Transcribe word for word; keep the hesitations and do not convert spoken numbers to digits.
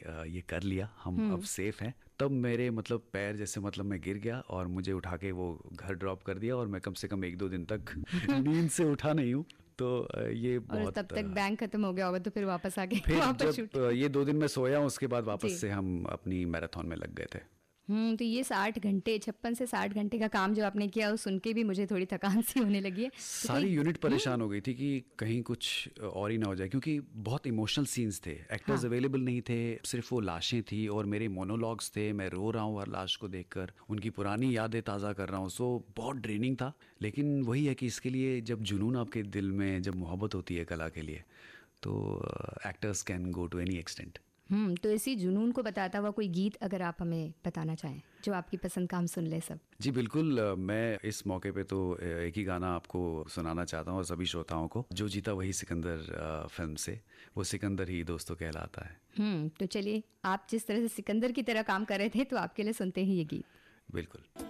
ये कर लिया, हम अब सेफ हैं, तब मेरे मतलब पैर जैसे मतलब मैं गिर गया और मुझे उठा के वो घर ड्रॉप कर दिया और मैं कम से कम एक दो दिन तक नींद से उठा नहीं हूँ। तो ये और बहुत, तब तक बैंक खत्म हो गया होगा तो फिर वापस आ गए? फिर वापस जब ये दो दिन मैं सोया हूँ उसके बाद वापस से हम अपनी मैराथन में लग गए थे। हम्म तो ये साठ घंटे छप्पन से साठ घंटे का काम जो आपने किया, वो सुन के भी मुझे थोड़ी थकान सी होने लगी है। तो सारी यूनिट परेशान हो गई थी कि कहीं कुछ और ही ना हो जाए, क्योंकि बहुत इमोशनल सीन्स थे, एक्टर्स अवेलेबल नहीं थे, सिर्फ वो लाशें थी और मेरे मोनोलॉग्स थे, मैं रो रहा हूँ हर लाश को देखकर, उनकी पुरानी यादें ताज़ा कर रहा हूँ। सो बहुत ड्रेनिंग था, लेकिन वही है कि इसके लिए जब जुनून आपके दिल में, जब मोहब्बत होती है कला के लिए, तो actors can go to any extent. हम्म तो इसी जुनून को बताता हुआ कोई गीत अगर आप हमें बताना चाहें जो आपकी पसंद का, हम सुन ले सब। जी बिल्कुल, मैं इस मौके पे तो एक ही गाना आपको सुनाना चाहता हूँ और सभी श्रोताओं को, जो जीता वही सिकंदर फिल्म से, वो सिकंदर ही दोस्तों कहलाता है। हम्म तो चलिए, आप जिस तरह से सिकंदर की तरह काम कर रहे थे, तो आपके लिए सुनते ही ये गीत। बिल्कुल।